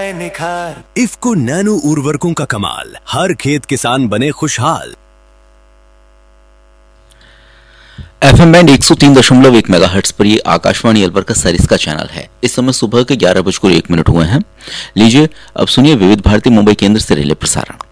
आए निखार। इफ्को नैनो उर्वरकों का कमाल, हर खेत किसान बने खुशहाल। FM बैंड 103.1 मेगाहर्ट्ज पर ये आकाशवाणी अलवर का सरिस का चैनल है। इस समय सुबह के 11:01 हुए हैं। लीजिए अब सुनिए विविध भारती मुंबई केंद्र से रिले प्रसारण।